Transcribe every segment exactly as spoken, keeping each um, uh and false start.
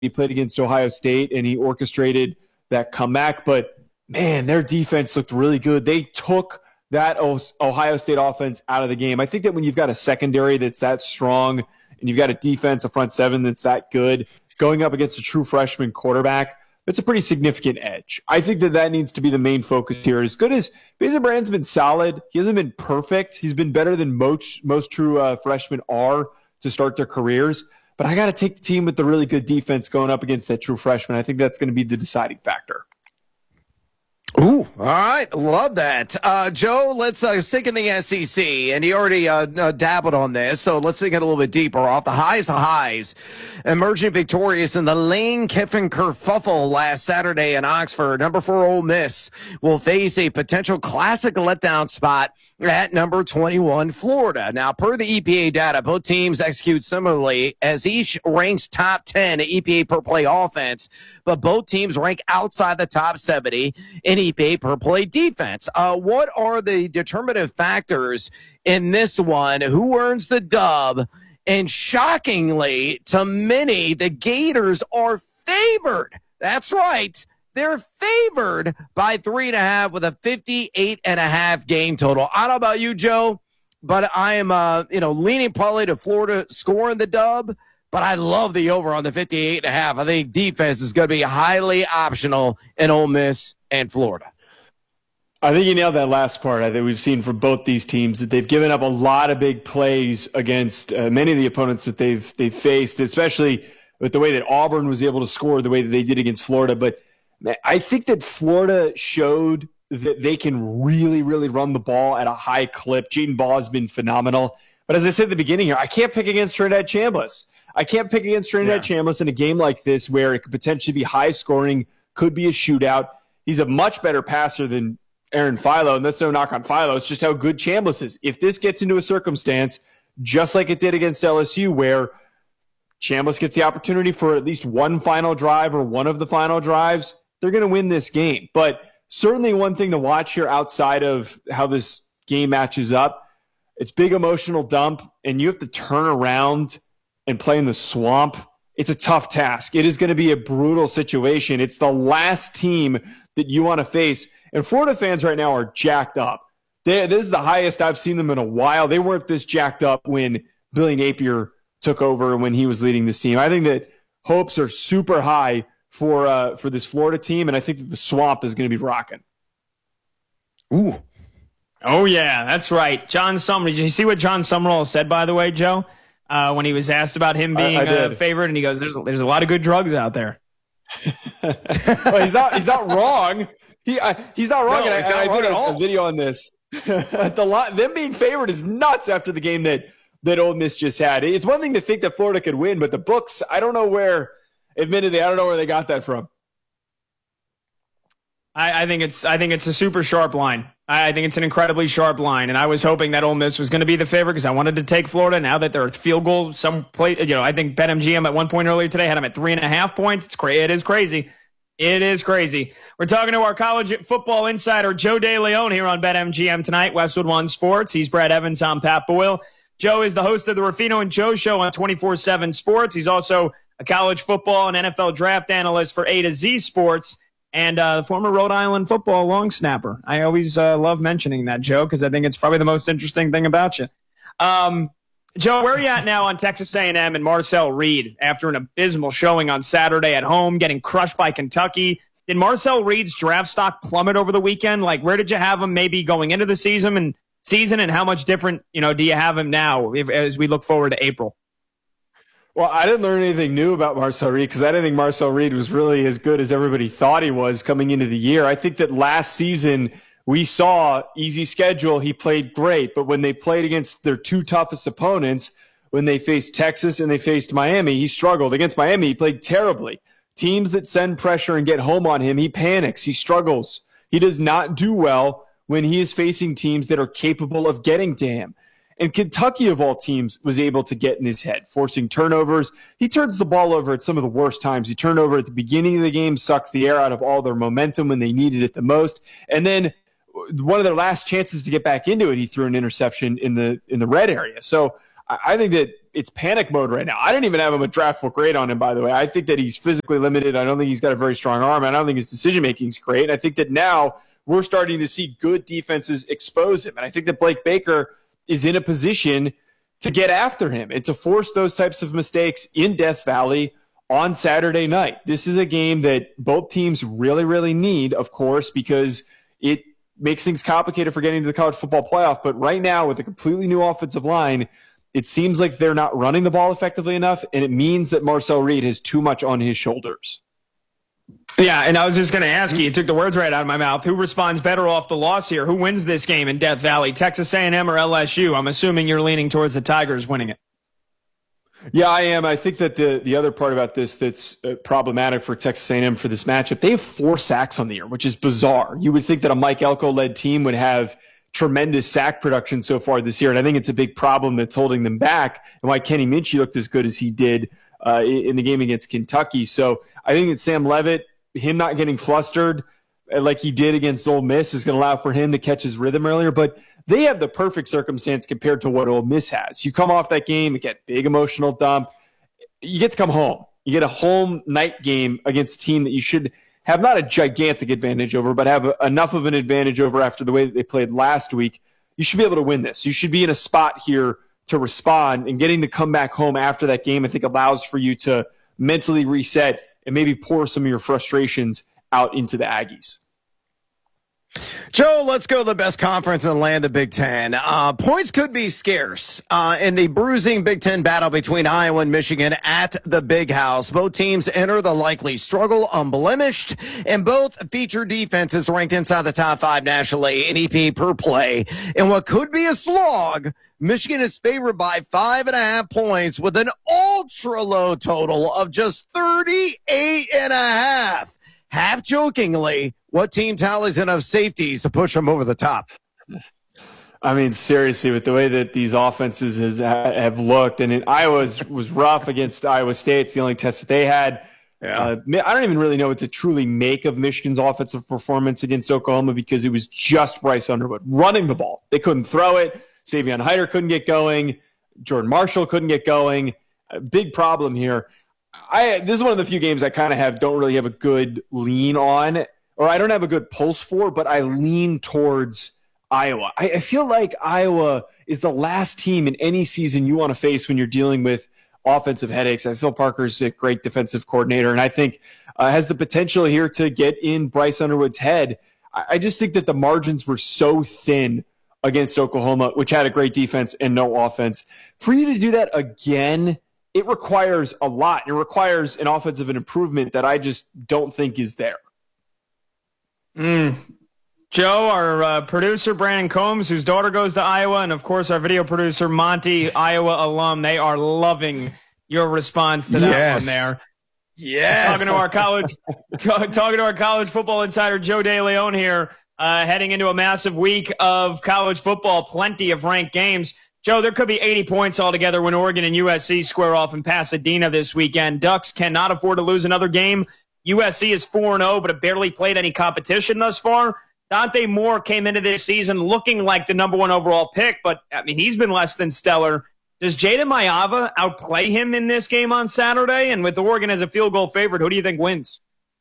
he played against Ohio State and he orchestrated that comeback. But, man, their defense looked really good. They took that Ohio State offense out of the game. I think that when you've got a secondary that's that strong and you've got a defense, a front seven that's that good, going up against a true freshman quarterback, it's a pretty significant edge. I think that that needs to be the main focus here. As good as Mason Brand's been solid, he hasn't been perfect. He's been better than most, most true uh, freshmen are to start their careers. But I got to take the team with the really good defense going up against that true freshman. I think that's going to be the deciding factor. Ooh, all right. Love that. Uh, Joe, let's uh, stick in the S E C. And you already uh, uh, dabbled on this, so let's dig it a little bit deeper. Off the highs of highs, emerging victorious in the Lane Kiffin kerfuffle last Saturday in Oxford. Number four Ole Miss will face a potential classic letdown spot at number twenty-one Florida. Now, per the E P A data, both teams execute similarly as each ranks top ten E P A per play offense, but both teams rank outside the top seventy in E P A per play defense. Uh, what are the determinative factors in this one? Who earns the dub? And shockingly, to many, the Gators are favored. That's right. They're favored by three and a half with a fifty-eight and a half game total. I don't know about you, Joe, but I am, uh, you know, leaning probably to Florida scoring the dub. But I love the over on the fifty-eight and a half. I think defense is going to be highly optional in Ole Miss and Florida. I think you nailed that last part. I think we've seen from both these teams that they've given up a lot of big plays against uh, many of the opponents that they've they've faced, especially with the way that Auburn was able to score the way that they did against Florida. But man, I think that Florida showed that they can really, really run the ball at a high clip. Jaden Ball has been phenomenal. But as I said at the beginning here, I can't pick against Trinidad Chambliss. I can't pick against Trinidad yeah. Chambliss in a game like this where it could potentially be high scoring, could be a shootout. He's a much better passer than Aaron Philo, and that's no knock on Philo. It's just how good Chambliss is. If this gets into a circumstance, just like it did against L S U, where Chambliss gets the opportunity for at least one final drive or one of the final drives, they're going to win this game. But certainly one thing to watch here outside of how this game matches up, it's big emotional dump, and you have to turn around and play in the swamp. It's a tough task. It is going to be a brutal situation. It's the last team that you want to face. And Florida fans right now are jacked up. They, this is the highest I've seen them in a while. They weren't this jacked up when Billy Napier took over and when he was leading this team. I think that hopes are super high for uh, for this Florida team, and I think that the swamp is going to be rocking. Ooh. Oh, yeah, that's right. John Summerall. Did you see what John Summerall said, by the way, Joe? Uh, when he was asked about him being I, I a favorite, and he goes, "There's there's a lot of good drugs out there." Well, he's not he's not wrong. He I, he's not wrong. No, and he's not I, wrong I did at a, all. a video on this. the lot, them being favored is nuts after the game that that Ole Miss just had. It's one thing to think that Florida could win, but the books, I don't know where. Admittedly, I don't know where they got that from. I, I think it's I think it's a super sharp line. I, I think it's an incredibly sharp line, and I was hoping that Ole Miss was going to be the favorite because I wanted to take Florida. Now that they're field goal, some play, you know, I think BetMGM at one point earlier today had them at three and a half points. It's cra- It is crazy. It is crazy. We're talking to our college football insider Joe DeLeon here on BetMGM tonight. Westwood One Sports. He's Brad Evans. I'm Pat Boyle. Joe is the host of the Ruffino and Joe Show on twenty-four seven Sports. He's also a college football and N F L draft analyst for A to Z Sports. And uh, former Rhode Island football long snapper. I always uh, love mentioning that, Joe, because I think it's probably the most interesting thing about you. Um, Joe, where are you at now on Texas A and M and Marcel Reed after an abysmal showing on Saturday at home, getting crushed by Kentucky? Did Marcel Reed's draft stock plummet over the weekend? Like, where did you have him maybe going into the season and season, and how much different, you know, do you have him now if, as we look forward to April? Well, I didn't learn anything new about Marcel Reed because I didn't think Marcel Reed was really as good as everybody thought he was coming into the year. I think that last season we saw easy schedule. He played great, but when they played against their two toughest opponents, when they faced Texas and they faced Miami, he struggled. Against Miami, he played terribly. Teams that send pressure and get home on him, he panics. He struggles. He does not do well when he is facing teams that are capable of getting to him. And Kentucky, of all teams, was able to get in his head, forcing turnovers. He turns the ball over at some of the worst times. He turned over at the beginning of the game, sucked the air out of all their momentum when they needed it the most. And then one of their last chances to get back into it, he threw an interception in the in the red area. So I think that it's panic mode right now. I didn't even have him a draftable grade on him, by the way. I think that he's physically limited. I don't think he's got a very strong arm. I don't think his decision-making is great. And I think that now we're starting to see good defenses expose him. And I think that Blake Baker is in a position to get after him and to force those types of mistakes in Death Valley on Saturday night. This is a game that both teams really, really need, of course, because it makes things complicated for getting to the college football playoff. But right now, with a completely new offensive line, it seems like they're not running the ball effectively enough, and it means that Marcel Reed has too much on his shoulders. Yeah, and I was just going to ask you, you took the words right out of my mouth. Who responds better off the loss here? Who wins this game in Death Valley, Texas A and M or L S U? I'm assuming you're leaning towards the Tigers winning it. Yeah, I am. I think that the, the other part about this that's uh, problematic for Texas A and M for this matchup, they have four sacks on the year, which is bizarre. You would think that a Mike Elko-led team would have tremendous sack production so far this year, and I think it's a big problem that's holding them back and why Kenny Minchey looked as good as he did uh, in the game against Kentucky. So I think that Sam Leavitt, him not getting flustered like he did against Ole Miss, is going to allow for him to catch his rhythm earlier, but they have the perfect circumstance compared to what Ole Miss has. You come off that game, you get big emotional dump. You get to come home. You get a home night game against a team that you should have not a gigantic advantage over, but have a, enough of an advantage over after the way that they played last week. You should be able to win this. You should be in a spot here to respond, and getting to come back home after that game, I think, allows for you to mentally reset and maybe pour some of your frustrations out into the Aggies. Joe, let's go to the best conference in the land, the Big Ten. Uh, points could be scarce uh, in the bruising Big Ten battle between Iowa and Michigan at the Big House. Both teams enter the likely struggle unblemished, and both feature defenses ranked inside the top five nationally in E P per play. In what could be a slog, Michigan is favored by five and a half points with an ultra low total of just thirty-eight and a half. Half jokingly, what team tallies enough safeties to push them over the top? I mean, seriously, with the way that these offenses has, have looked, and it, Iowa was, was rough against Iowa State. It's the only test that they had. Yeah. Uh, I don't even really know what to truly make of Michigan's offensive performance against Oklahoma, because it was just Bryce Underwood running the ball. They couldn't throw it. Savion Hyder couldn't get going. Jordan Marshall couldn't get going. A big problem here. I this is one of the few games I kind of have don't really have a good lean on, or I don't have a good pulse for, but I lean towards Iowa. I, I feel like Iowa is the last team in any season you want to face when you're dealing with offensive headaches. I feel Parker's a great defensive coordinator, and I think uh, has the potential here to get in Bryce Underwood's head. I, I just think that the margins were so thin against Oklahoma, which had a great defense and no offense. For you to do that again, it requires a lot. It requires an offensive improvement that I just don't think is there. Mm. Joe, our uh, producer, Brandon Combs, whose daughter goes to Iowa, and, of course, our video producer, Monty, Iowa alum, they are loving your response to that yes. one there. Yes. Talking to our college, talking to our college football insider, Joe DeLeon here, uh, heading into a massive week of college football, plenty of ranked games. Joe, there could be eighty points altogether when Oregon and U S C square off in Pasadena this weekend. Ducks cannot afford to lose another game. U S C is four and oh, but have barely played any competition thus far. Dante Moore came into this season looking like the number one overall pick, but, I mean, he's been less than stellar. Does Jaden Maiava outplay him in this game on Saturday? And with Oregon as a field goal favorite, who do you think wins?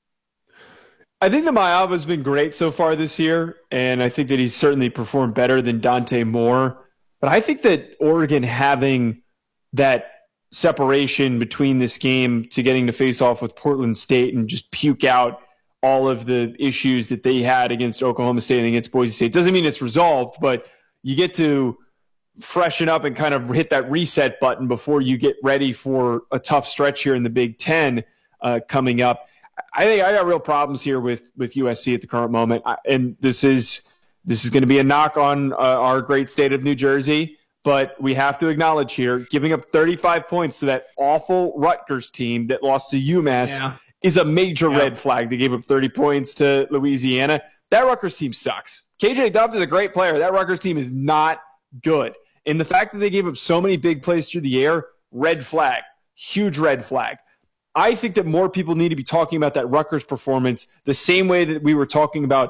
I think that Maiava's been great so far this year, and I think that he's certainly performed better than Dante Moore. But I think that Oregon having that separation between this game to getting to face off with Portland State and just puke out all of the issues that they had against Oklahoma State and against Boise State doesn't mean it's resolved, but you get to freshen up and kind of hit that reset button before you get ready for a tough stretch here in the Big Ten uh, coming up. I think I got real problems here with, with U S C at the current moment, I, and this is – This is going to be a knock on uh, our great state of New Jersey, but we have to acknowledge here, giving up thirty-five points to that awful Rutgers team that lost to UMass yeah. is a major yeah. red flag. They gave up thirty points to Louisiana. That Rutgers team sucks. K J Duff is a great player. That Rutgers team is not good. And the fact that they gave up so many big plays through the air, red flag, huge red flag. I think that more people need to be talking about that Rutgers performance the same way that we were talking about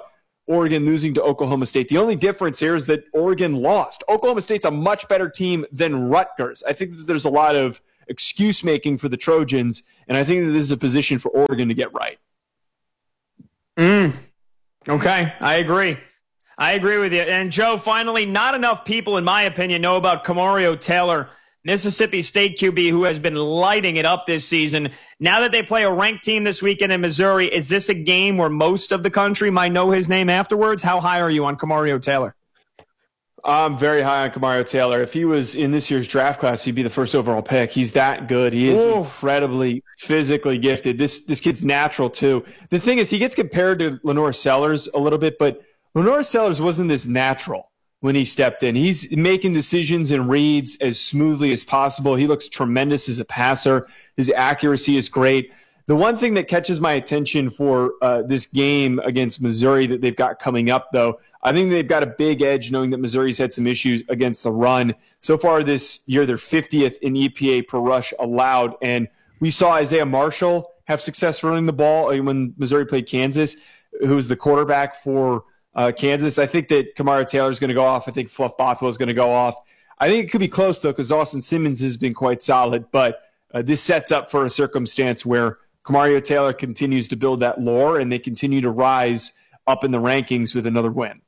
Oregon losing to Oklahoma State. The only difference here is that Oregon lost. Oklahoma State's a much better team than Rutgers. I think that there's a lot of excuse making for the Trojans, and I think that this is a position for Oregon to get right. Mm. Okay, I agree. I agree with you. And Joe, finally, not enough people, in my opinion, know about Kamario Taylor, Mississippi State Q B, who has been lighting it up this season. Now that they play a ranked team this weekend in Missouri, is this a game where most of the country might know his name afterwards? How high are you on Kamario Taylor? I'm very high on Kamario Taylor. If he was in this year's draft class, he'd be the first overall pick. He's that good. He is Ooh. incredibly physically gifted. This this kid's natural, too. The thing is, he gets compared to Lenore Sellers a little bit, but Lenore Sellers wasn't this natural when he stepped in. He's making decisions and reads as smoothly as possible. He looks tremendous as a passer. His accuracy is great. The one thing that catches my attention for uh, this game against Missouri that they've got coming up, though, I think they've got a big edge knowing that Missouri's had some issues against the run. So far this year, they're fiftieth in E P A per rush allowed. And we saw Isaiah Marshall have success running the ball when Missouri played Kansas, who was the quarterback for uh, Kansas. I think that Kamario Taylor is going to go off. I think Fluff Bothwell is going to go off. I think it could be close, though, because Austin Simmons has been quite solid. But uh, this sets up for a circumstance where Kamario Taylor continues to build that lore, and they continue to rise up in the rankings with another win.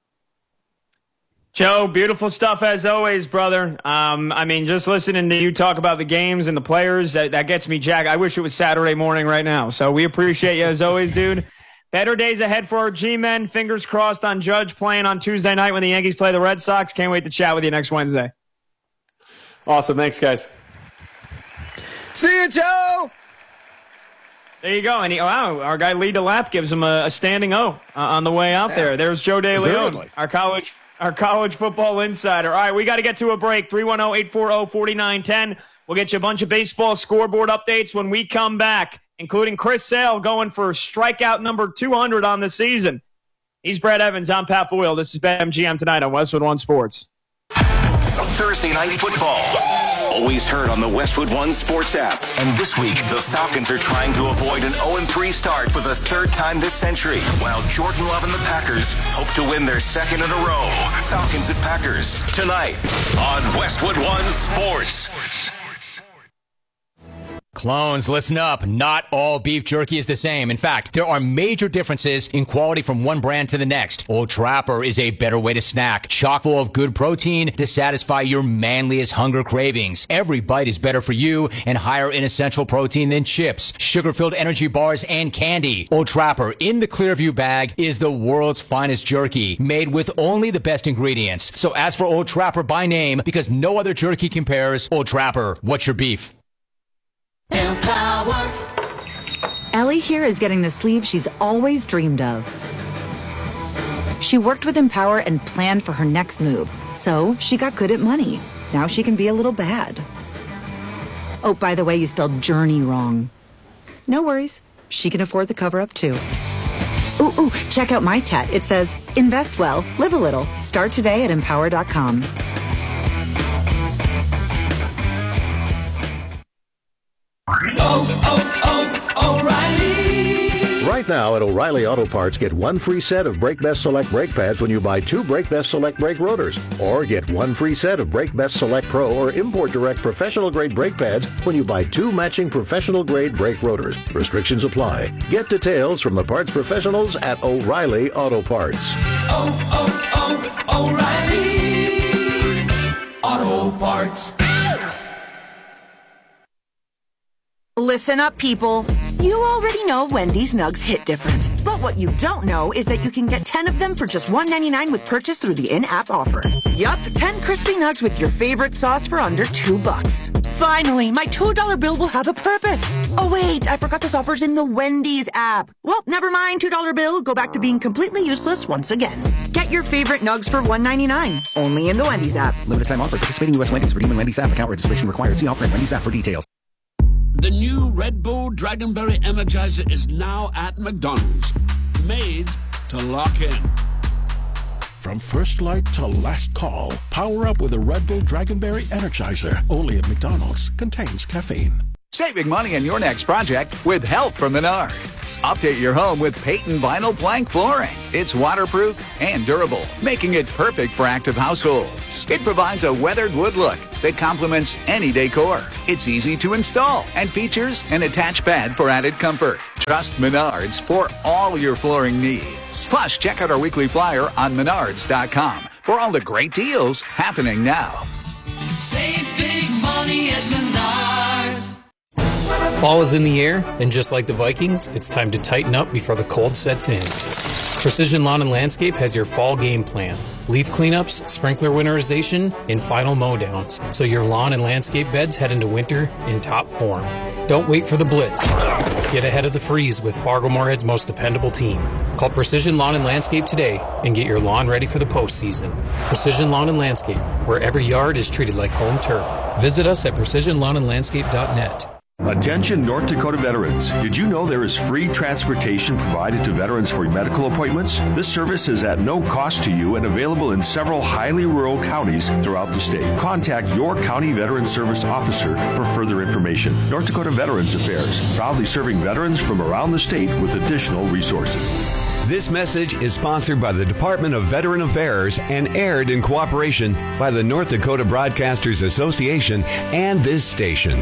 Joe, beautiful stuff as always, brother. Um, I mean, just listening to you talk about the games and the players, that, that gets me jacked. I wish it was Saturday morning right now. So we appreciate you as always, dude. Better days ahead for our G-men. Fingers crossed on Judge playing on Tuesday night when the Yankees play the Red Sox. Can't wait to chat with you next Wednesday. Awesome. Thanks, guys. See you, Joe. There you go. And he, wow, our guy Lee DeLapp gives him a, a standing O uh, on the way out yeah. there. There's Joe DeLeon, our college our college football insider. All right, we got to get to a break. three one zero, eight four zero, four nine one zero. We'll get you a bunch of baseball scoreboard updates when we come back, including Chris Sale going for strikeout number two hundred on the season. He's Brad Evans. I'm Pat Boyle. This is BetMGM tonight on Westwood One Sports. Thursday Night Football. Always heard on the Westwood One Sports app. And this week, the Falcons are trying to avoid an oh and three start for the third time this century, while Jordan Love and the Packers hope to win their second in a row. Falcons at Packers, tonight on Westwood One Sports. Clones, listen up. Not all beef jerky is the same. In fact, there are major differences in quality from one brand to the next. Old Trapper is a better way to snack, chock full of good protein to satisfy your manliest hunger cravings. Every bite is better for you and higher in essential protein than chips, sugar-filled energy bars, and candy. Old Trapper in the Clearview bag is the world's finest jerky, made with only the best ingredients. So ask for Old Trapper by name because no other jerky compares. Old Trapper, what's your beef? Empower. Ellie here is getting the sleeve she's always dreamed of. She worked with Empower and planned for her next move, so she got good at money. Now she can be a little bad. Oh, by the way, you spelled journey wrong. No worries. She can afford the cover-up, too. Ooh, ooh, check out my tat. It says, invest well, live a little. Start today at empower dot com. Oh, oh, oh, O'Reilly! Right now at O'Reilly Auto Parts, get one free set of Brake Best Select brake pads when you buy two Brake Best Select brake rotors. Or get one free set of Brake Best Select Pro or Import Direct professional grade brake pads when you buy two matching professional grade brake rotors. Restrictions apply. Get details from the parts professionals at O'Reilly Auto Parts. Oh, oh, oh, O'Reilly Auto Parts. Listen up, people. You already know Wendy's Nugs hit different. But what you don't know is that you can get ten of them for just one ninety-nine with purchase through the in-app offer. Yup, ten crispy nugs with your favorite sauce for under two bucks. Finally, my two dollar bill will have a purpose. Oh wait, I forgot this offer's in the Wendy's app. Well, never mind, two dollar bill. Go back to being completely useless once again. Get your favorite nugs for one ninety-nine. Only in the Wendy's app. Limited time offer. Participating U S Wendy's. Redeem in Wendy's app. Account registration required. See offer in Wendy's app for details. The new Red Bull Dragonberry Energizer is now at McDonald's. Made to lock in. From first light to last call, power up with a Red Bull Dragonberry Energizer. Only at McDonald's. Contains caffeine. Saving money on your next project with help from Menard. needs. Update your home with Peyton Vinyl Plank Flooring. It's waterproof and durable, making it perfect for active households. It provides a weathered wood look that complements any decor. It's easy to install and features an attached bed for added comfort. Trust Menards for all your flooring needs. Plus, check out our weekly flyer on menards dot com for all the great deals happening now. Save big money at Menards. Fall is in the air, and just like the Vikings, it's time to tighten up before the cold sets in. Precision Lawn and Landscape has your fall game plan. Leaf cleanups, sprinkler winterization, and final mowdowns, so your lawn and landscape beds head into winter in top form. Don't wait for the blitz. Get ahead of the freeze with Fargo Moorhead's most dependable team. Call Precision Lawn and Landscape today and get your lawn ready for the postseason. Precision Lawn and Landscape, where every yard is treated like home turf. Visit us at precision lawn and landscape dot net. Attention North Dakota veterans. Did you know there is free transportation provided to veterans for medical appointments? This service is at no cost to you and available in several highly rural counties throughout the state. Contact your county veteran service officer for further information. North Dakota Veterans Affairs, proudly serving veterans from around the state with additional resources. This message is sponsored by the Department of Veteran Affairs and aired in cooperation by the North Dakota Broadcasters Association and this station.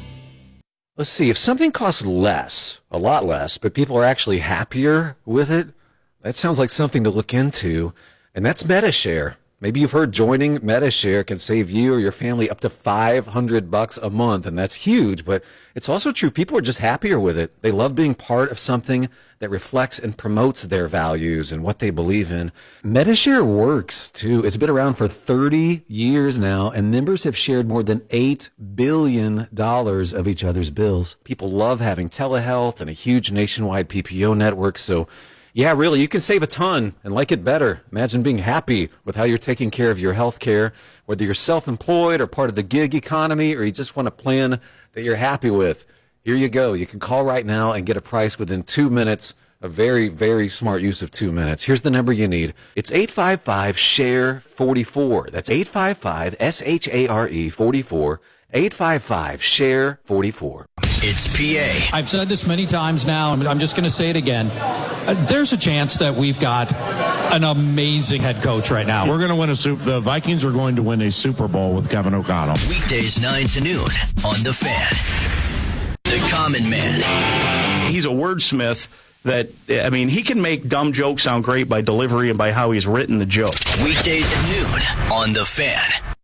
Let's see, if something costs less, a lot less, but people are actually happier with it, that sounds like something to look into, and that's Medi-Share. Maybe you've heard joining Medi-Share can save you or your family up to five hundred bucks a month, and that's huge, but it's also true. People are just happier with it. They love being part of something that reflects and promotes their values and what they believe in. Medi-Share works, too. It's been around for thirty years now, and members have shared more than eight billion dollars of each other's bills. People love having telehealth and a huge nationwide P P O network, so yeah, really, you can save a ton and like it better. Imagine being happy with how you're taking care of your health care, whether you're self-employed or part of the gig economy, or you just want a plan that you're happy with. Here you go. You can call right now and get a price within two minutes. A very, very smart use of two minutes. Here's the number you need. It's eight five five, S H A R E, forty-four. That's eight five five, S H A R E, forty-four. eight five five, S H A R E, forty-four. It's P A. I've said this many times now, and I'm just going to say it again. Uh, there's a chance that we've got an amazing head coach right now. We're going to win a Super. The Vikings are going to win a Super Bowl with Kevin O'Connell. Weekdays nine to noon on The Fan. The Common Man. He's a wordsmith that, I mean, he can make dumb jokes sound great by delivery and by how he's written the joke. Weekdays at noon on The Fan.